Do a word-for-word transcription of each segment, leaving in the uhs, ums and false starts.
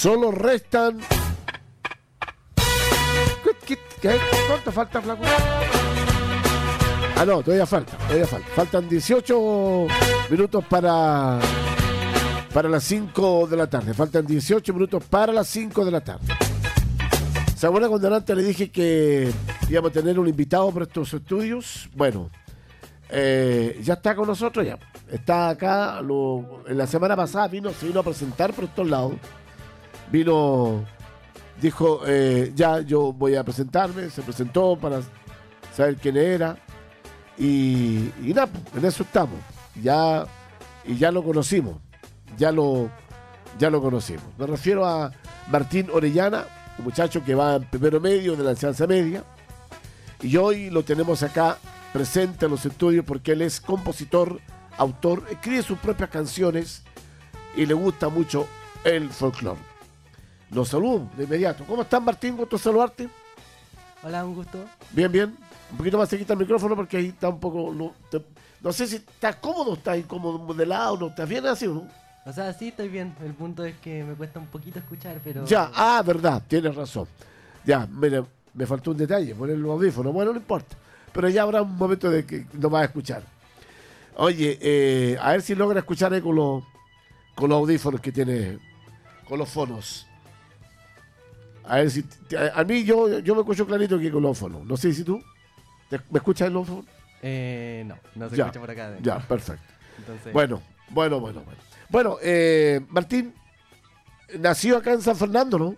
Solo restan... ¿Qué, qué, qué? ¿Cuánto falta, flaco? Ah, no, todavía falta, todavía falta. Faltan dieciocho minutos para... Para las cinco de la tarde. Faltan dieciocho minutos para las cinco de la tarde. ¿Se acuerdan cuando antes le dije que íbamos a tener un invitado para estos estudios? Bueno, eh, ya está con nosotros ya. Está acá. Lo, en la semana pasada vino, se vino a presentar por estos lados. Vino, dijo, eh, ya yo voy a presentarme. Se presentó para saber quién era. Y, y nada, en eso estamos. Ya, y ya lo conocimos. Ya lo, ya lo conocimos. Me refiero a Martín Orellana, un muchacho que va en primero medio de la enseñanza media. Y hoy lo tenemos acá presente en los estudios porque él es compositor, autor, escribe sus propias canciones y le gusta mucho el folclore. Los saludo de inmediato. ¿Cómo estás, Martín? Gusto saludarte. Hola, un gusto. Bien, bien. Un poquito más cerquita el micrófono porque ahí está un poco... No, te, no sé si estás cómodo, estás incómodo de lado, ¿no? ¿Estás bien así o no? O sea, sí, estoy bien. El punto es que me cuesta un poquito escuchar, pero... Ya, ah, verdad, tienes razón. Ya, mira, me faltó un detalle, poner los audífonos. Bueno, no importa. Pero ya habrá un momento de que nos vas a escuchar. Oye, eh, a ver si logra escuchar ahí con los, con los audífonos que tiene, con los fonos. A ver si... A, a mí yo, yo me escucho clarito aquí con los fonos. No sé si tú. ¿Me escuchas en los fonos? Eh, no, no se ya, escucha por acá adentro. Ya, perfecto. Entonces... Bueno, bueno, bueno, bueno. Bueno, eh, Martín, nació acá en San Fernando, ¿no?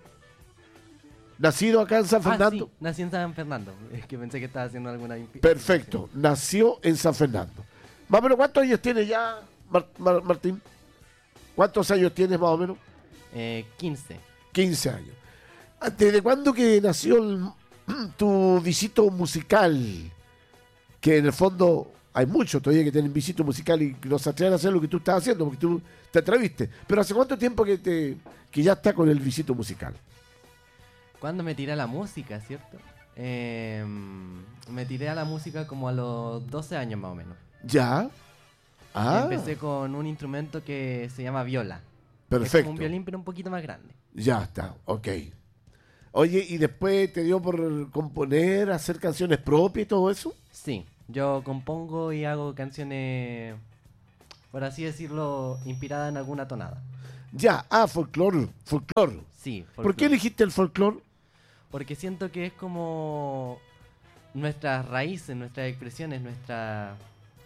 Nacido acá en San Fernando. Ah, sí, nací en San Fernando. Es que pensé que estaba haciendo alguna... Imp- Perfecto, nació en San Fernando. Más o menos, ¿cuántos años tienes ya, Mar- Mar- Martín? ¿Cuántos años tienes más o menos? Eh, quince. quince años. ¿Desde cuándo que nació el, tu visito musical? Que en el fondo... Hay muchos todavía que tienen visito musical y que no se atreven a hacer lo que tú estás haciendo, porque tú te atreviste. Pero ¿hace cuánto tiempo que te que ya está con el visito musical? ¿Cuándo me tiré a la música, cierto? Eh, me tiré a la música como a los doce años más o menos. ¿Ya? Ah. Empecé con un instrumento que se llama viola. Perfecto. Es como un violín, pero un poquito más grande. Ya está, ok. Oye, ¿y después te dio por componer, hacer canciones propias y todo eso? Sí. Yo compongo y hago canciones, por así decirlo, inspiradas en alguna tonada. Ya, ah, folclore, folclore. Sí, folclore. ¿Por qué elegiste el folclore? Porque siento que es como nuestras raíces, nuestras expresiones, nuestra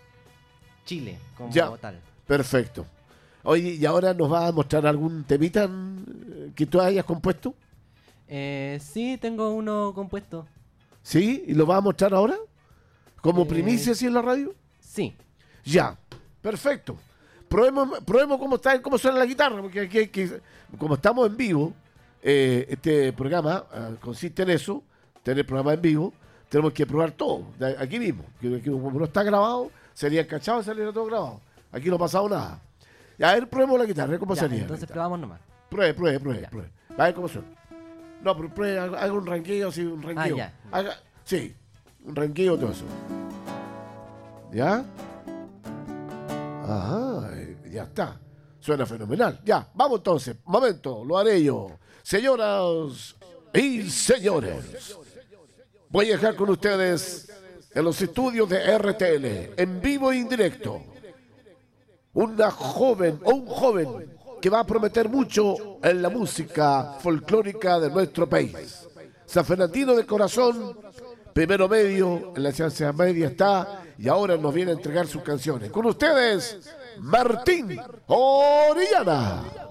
Chile como ya, tal. Perfecto. Oye, ¿y ahora nos vas a mostrar algún temita que tú hayas compuesto? Eh, sí, tengo uno compuesto. ¿Sí? ¿Y lo vas a mostrar ahora? ¿Como Eh, primicia así en la radio? Sí. Ya, perfecto. Probemos, probemos cómo está, cómo suena la guitarra, porque aquí hay que, como estamos en vivo, eh, este programa eh, consiste en eso, tener programa en vivo, tenemos que probar todo, de aquí mismo, que, que como no está grabado, sería cachado y saliera todo grabado. Aquí no ha pasado nada. Ya, a ver, probemos la guitarra, ¿cómo Ya, sería? entonces probamos nomás. Pruebe, pruebe, pruebe, Ya. pruebe. A ver cómo suena. No, pero pruebe, haga, haga un ranqueo, sí, un ranqueo. Ah, ya. Haga, sí, un ranqueo, todo eso. ¿Ya? Ajá, ya está. Suena fenomenal. Ya, vamos entonces. Momento, lo haré yo. Señoras y señores, voy a dejar con ustedes en los estudios de R T L, en vivo e indirecto, una joven o un joven que va a prometer mucho en la música folclórica de nuestro país. San Fernandino de corazón, primero medio, en la ciencia media está, y ahora nos viene a entregar sus canciones. Con ustedes, Martín Orellana.